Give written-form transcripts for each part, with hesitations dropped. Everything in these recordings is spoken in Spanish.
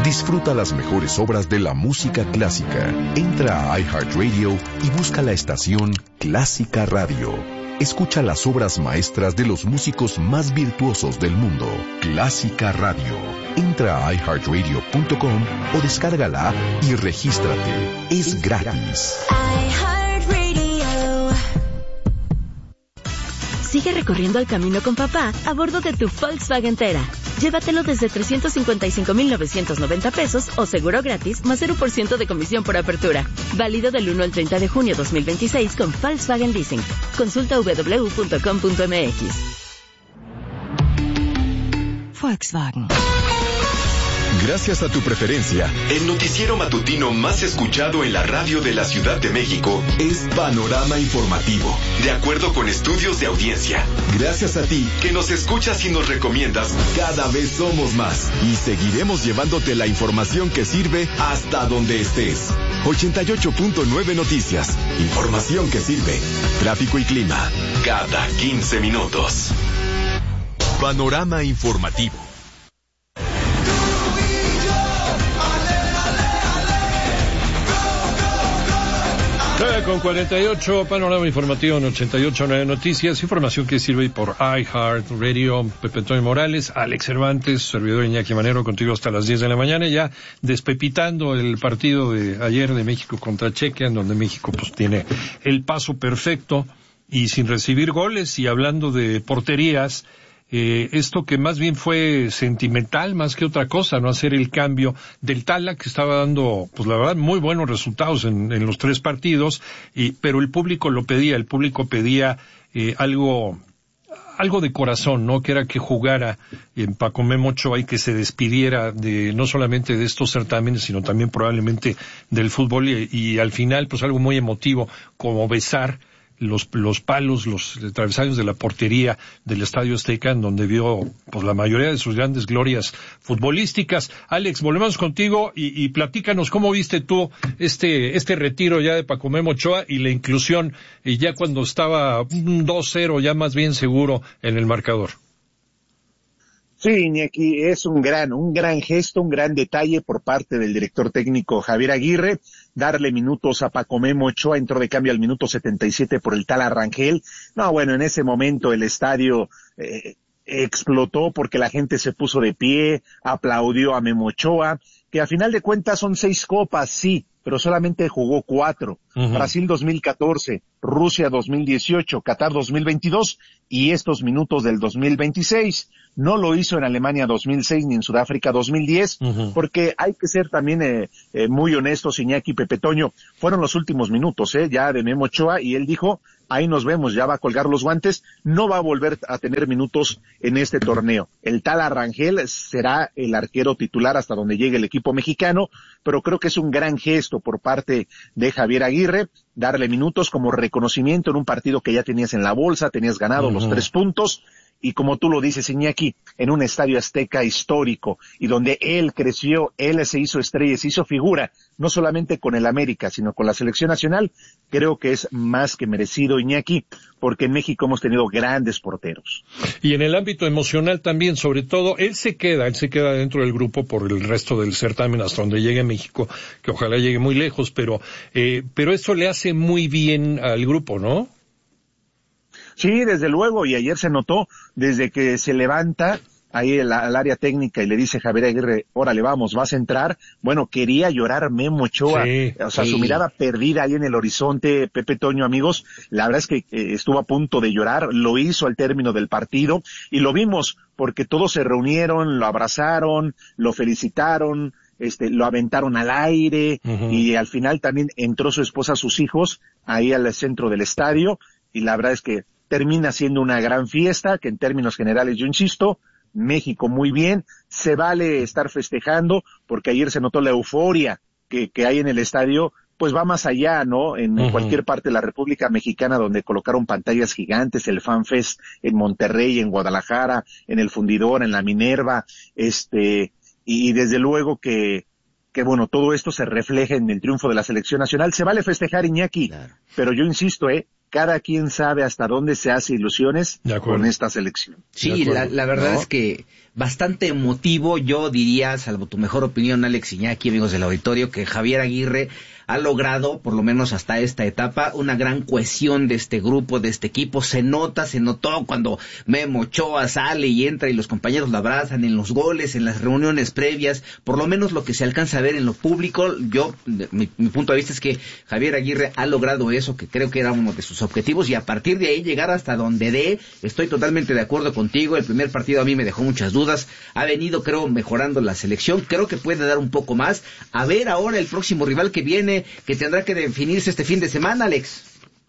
Disfruta las mejores obras de la música clásica. Entra a iHeartRadio y busca la estación Clásica Radio. Escucha las obras maestras de los músicos más virtuosos del mundo. Clásica Radio. Entra a iHeartRadio.com o descarga la app y regístrate. Es gratis. Sigue recorriendo el camino con papá a bordo de tu Volkswagen Tera. Llévatelo desde 355,990 pesos o seguro gratis más 0% de comisión por apertura. Válido del 1 al 30 de junio 2026 con Volkswagen Leasing. Consulta www.com.mx. Volkswagen. Gracias a tu preferencia, el noticiero matutino más escuchado en la radio de la Ciudad de México es Panorama Informativo, de acuerdo con estudios de audiencia. Gracias a ti, que nos escuchas y nos recomiendas, cada vez somos más y seguiremos llevándote la información que sirve hasta donde estés. 88.9 Noticias, información que sirve. Tráfico y clima, cada 15 minutos. Panorama Informativo. Con 48, Panorama Informativo en 88.9 Noticias, información que sirve por iHeartRadio. Pepe Antonio Morales, Alex Cervantes, servidor Iñaki Manero, contigo hasta las 10 de la mañana, ya despepitando el partido de ayer de México contra Chequia, en donde México pues tiene el paso perfecto y sin recibir goles. Y hablando de porterías, esto que más bien fue sentimental más que otra cosa, no hacer el cambio del Tala, que estaba dando, pues la verdad, muy buenos resultados en los 3 partidos, pero el público lo pedía, algo de corazón, ¿no? Que era que jugara en Paco Memo Ochoa y que se despidiera no solamente de estos certámenes, sino también probablemente del fútbol, y al final, pues algo muy emotivo, como besar los palos, los travesaños de la portería del Estadio Azteca, en donde vio pues la mayoría de sus grandes glorias futbolísticas. Alex, volvemos contigo y platícanos cómo viste tú este retiro ya de Paco Memo Ochoa y la inclusión ya cuando estaba 2-0 ya más bien seguro en el marcador. Sí, Iñaki, es un gran gesto, un gran detalle por parte del director técnico Javier Aguirre, darle minutos a Paco Memo Ochoa. Entró de cambio al minuto 77 por el Tala Rangel. No, bueno, en ese momento el estadio explotó porque la gente se puso de pie, aplaudió a Memo Ochoa, que a final de cuentas son 6 copas, sí, pero solamente jugó 4. Uh-huh. Brasil 2014, Rusia 2018, Qatar 2022 y estos minutos del 2026. No lo hizo en Alemania 2006 ni en Sudáfrica 2010, uh-huh. Porque hay que ser también muy honestos, Iñaki, Pepe Toño, fueron los últimos minutos ya de Memo Ochoa, y él dijo, ahí nos vemos, ya va a colgar los guantes, no va a volver a tener minutos en este torneo. El Tala Rangel será el arquero titular hasta donde llegue el equipo mexicano, pero creo que es un gran gesto por parte de Javier Aguirre, darle minutos como reconocimiento en un partido que ya tenías en la bolsa, tenías ganado uh-huh. los 3 puntos, y como tú lo dices, Iñaki, en un estadio azteca histórico, y donde él creció, él se hizo estrella, se hizo figura, no solamente con el América, sino con la selección nacional, creo que es más que merecido, Iñaki, porque en México hemos tenido grandes porteros. Y en el ámbito emocional también, sobre todo, él se queda dentro del grupo por el resto del certamen hasta donde llegue México, que ojalá llegue muy lejos, pero esto le hace muy bien al grupo, ¿no? Sí, desde luego, y ayer se notó, desde que se levanta ahí al área técnica y le dice Javier Aguirre, órale, vamos, vas a entrar. Bueno, quería llorar Memo Ochoa, sí, o sea, sí. Su mirada perdida ahí en el horizonte, Pepe Toño, amigos, la verdad es que estuvo a punto de llorar, lo hizo al término del partido, y lo vimos, porque todos se reunieron, lo abrazaron, lo felicitaron, lo aventaron al aire, uh-huh. Y al final también entró su esposa, sus hijos, ahí al centro del estadio, y la verdad es que termina siendo una gran fiesta, que en términos generales, yo insisto, México muy bien, se vale estar festejando, porque ayer se notó la euforia que hay en el estadio, pues va más allá, ¿no? En uh-huh. cualquier parte de la República Mexicana, donde colocaron pantallas gigantes, el Fan Fest en Monterrey, en Guadalajara, en el Fundidor, en la Minerva, y desde luego que bueno, todo esto se refleja en el triunfo de la selección nacional. Se vale festejar, Iñaki, claro. Pero yo insisto, cada quien sabe hasta dónde se hace ilusiones con esta selección. Sí, la verdad es que bastante emotivo, yo diría, salvo tu mejor opinión, Alex Iñaki, amigos del auditorio, que Javier Aguirre ha logrado, por lo menos hasta esta etapa, una gran cohesión de este grupo, de este equipo. Se notó cuando Memo Ochoa sale y entra y los compañeros lo abrazan en los goles, en las reuniones previas, por lo menos lo que se alcanza a ver en lo público. Mi punto de vista es que Javier Aguirre ha logrado eso, que creo que era uno de sus objetivos, y a partir de ahí llegar hasta donde dé. Estoy totalmente de acuerdo contigo. El primer partido a mí me dejó muchas dudas. Ha venido, creo, mejorando la selección. Creo que puede dar un poco más. A ver ahora el próximo rival que viene, que tendrá que definirse este fin de semana, Alex.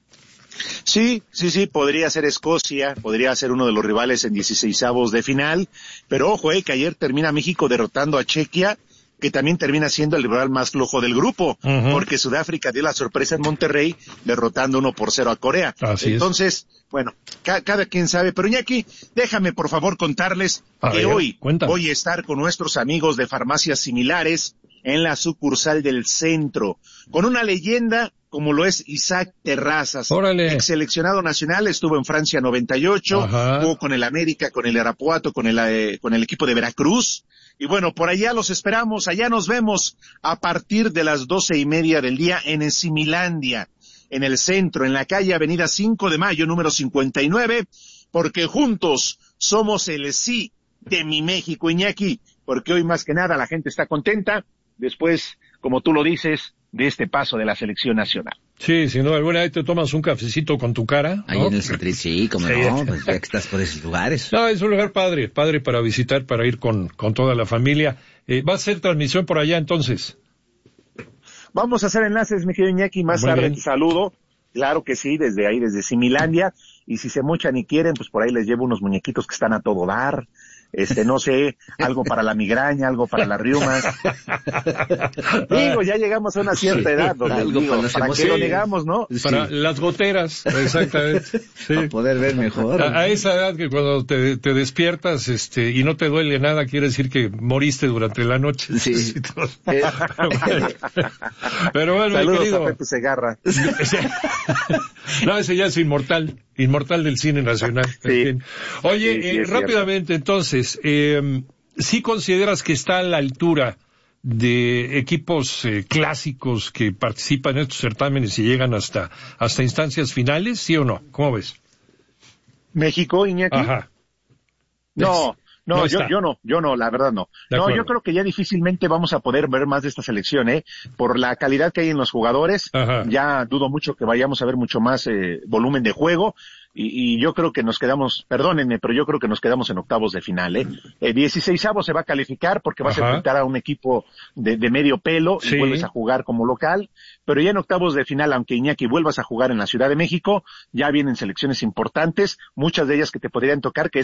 Sí, podría ser Escocia, podría ser uno de los rivales en 16avos de final, pero ojo, que ayer termina México derrotando a Chequia, que también termina siendo el rival más flojo del grupo, porque Sudáfrica dio la sorpresa en Monterrey, derrotando 1-0 a Corea. Entonces, bueno, cada quien sabe, pero Iñaki, déjame por favor contarles que hoy voy a estar con nuestros amigos de farmacias similares en la sucursal del centro, con una leyenda como lo es Isaac Terrazas, ex seleccionado nacional, estuvo en Francia 98, jugó con el América, con el Irapuato, con el equipo de Veracruz, y bueno, por allá los esperamos, allá nos vemos a partir de las 12:30 del día en Encimilandia, en el centro, en la calle Avenida 5 de Mayo, número 59, porque juntos somos el sí de mi México, Iñaki, porque hoy más que nada la gente está contenta, después, como tú lo dices, de este paso de la selección nacional. Sí, sin duda alguna, ahí te tomas un cafecito con tu cara, ¿no? Ahí en el centro, sí, como no, pues ya que estás por esos lugares. No, es un lugar padre para visitar, para ir con toda la familia. ¿Va a ser transmisión por allá entonces? Vamos a hacer enlaces, mi querido Iñaki, más tarde te saludo. Claro que sí, desde ahí, desde Similandia, y si se mochan y quieren, pues por ahí les llevo unos muñequitos que están a todo dar. No sé, algo para la migraña, algo para las riumas. Digo, ya llegamos a una cierta edad, donde para qué lo negamos, ¿no? Para las goteras, exactamente. Para poder ver mejor. A esa edad que cuando te despiertas, y no te duele nada, quiere decir que moriste durante la noche. Sí. Pero bueno, saludos, mi querido a Pepe Segarra. No, ese ya es inmortal del cine nacional. Sí. Oye, rápidamente entonces, ¿sí consideras que está a la altura de equipos clásicos que participan en estos certámenes y llegan hasta instancias finales, sí o no? ¿Cómo ves? ¿México, Iñaki? Ajá. No, yo no, la verdad no. No, yo creo que ya difícilmente vamos a poder ver más de esta selección, por la calidad que hay en los jugadores. Ya dudo mucho que vayamos a ver mucho más volumen de juego. Y yo creo que nos quedamos, perdónenme, pero yo creo que nos quedamos en octavos de final, 16avos se va a calificar porque vas a enfrentar a un equipo de medio pelo y vuelves a jugar como local, pero ya en octavos de final, aunque Iñaki vuelvas a jugar en la Ciudad de México, ya vienen selecciones importantes, muchas de ellas que te podrían tocar, que